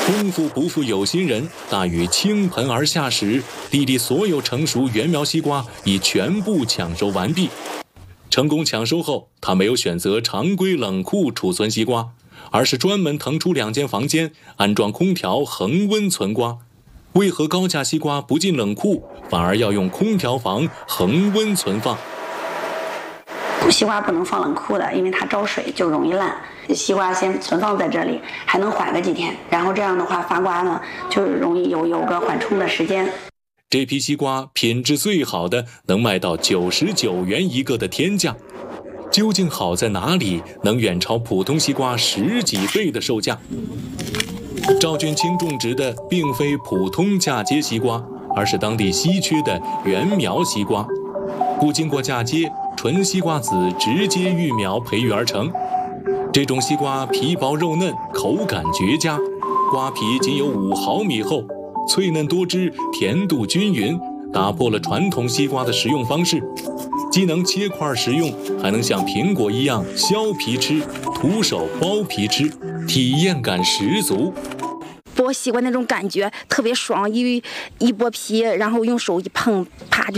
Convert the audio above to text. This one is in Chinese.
功夫不负有心人，大禹倾盆而下时，地里所有成熟原苗西瓜已全部抢收完毕。成功抢收后，他没有选择常规冷库储存西瓜，而是专门腾出2间房间，安装空调恒温存瓜。为何高价西瓜不进冷库，反而要用空调房恒温存放？ 西瓜不能放冷库的，因为它招水就容易烂。西瓜先存放在这里，还能缓个几天，然后这样的话发瓜呢就容易有个缓冲的时间。 这批西瓜品质最好的能卖到99元一个的天价，究竟好在哪里，能远超普通西瓜10几倍的售价？赵俊清种植的并非普通嫁接西瓜，而是当地稀缺的原苗西瓜，不经过嫁接，纯西瓜籽直接育苗培育而成。这种西瓜皮薄肉嫩，口感绝佳，瓜皮仅有5毫米厚，脆嫩多汁，甜度均匀，打破了传统西瓜的食用方式，既能切块食用，还能像苹果一样削皮吃，徒手剥皮吃，体验感十足。 剥西瓜那种感觉特别爽，一剥皮，然后用手一碰，啪就